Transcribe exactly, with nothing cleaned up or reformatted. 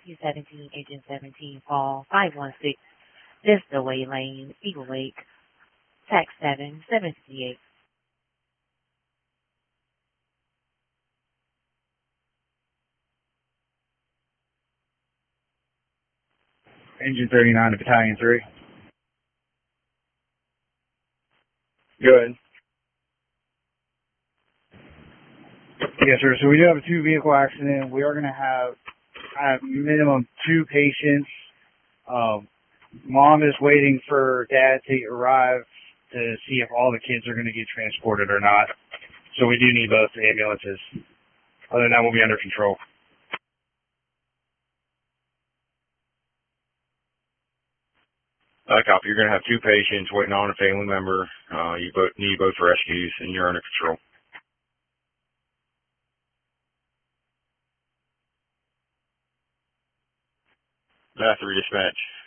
Rescue seventeen, Agent seventeen, Paul, five one six, Vista Way Lane, Eagle Lake, Tax seven, seven fifty-eight. Engine thirty-nine to Battalion three. Good. Yes, sir. So we do have a two-vehicle accident. We are going to have at minimum two patients. Um, mom is waiting for dad to arrive to see if all the kids are going to get transported or not. So we do need both ambulances. Other than that, we'll be under control. Uh, copy. You're going to have two patients waiting on a family member. Uh, you both need both rescues, and you're under control. Bath three dispatch.